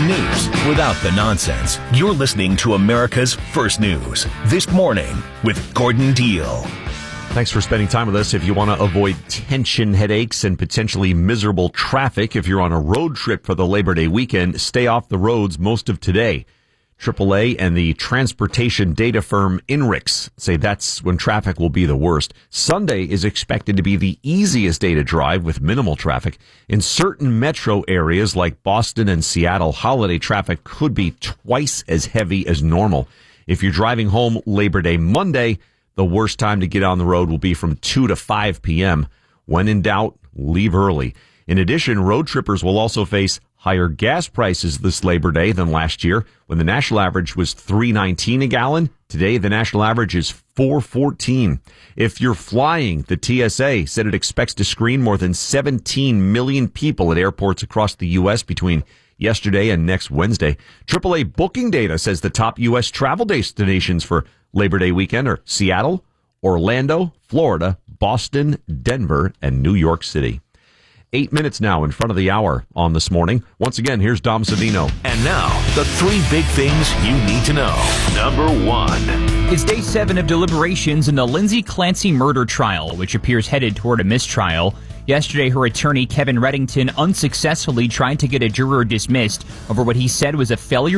news without the nonsense. You're listening to America's First News. This Morning with Gordon Deal. Thanks for spending time with us. If you want to avoid tension headaches and potentially miserable traffic, if you're on a road trip for the Labor Day weekend, stay off the roads most of today. AAA and the transportation data firm INRIX say that's when traffic will be the worst. Sunday is expected to be the easiest day to drive with minimal traffic. In certain metro areas like Boston and Seattle, holiday traffic could be twice as heavy as normal. If you're driving home Labor Day Monday, the worst time to get on the road will be from 2 to 5 p.m. When in doubt, leave early. In addition, road trippers will also face higher gas prices this Labor Day than last year, when the national average was $3.19 a gallon. Today, the national average is $4.14. If you're flying, the TSA said it expects to screen more than 17 million people at airports across the U.S. between yesterday and next Wednesday. AAA booking data says the top U.S. travel destinations for Labor Day weekend are Seattle, Orlando, Florida, Boston, Denver, and New York City. 8 minutes now in front of the hour on This Morning. Once again, here's Dom Savino. And now, the three big things you need to know. Number one. It's day 7 of deliberations in the Lindsay Clancy murder trial, which appears headed toward a mistrial. Yesterday, her attorney, Kevin Reddington, unsuccessfully tried to get a juror dismissed over what he said was a failure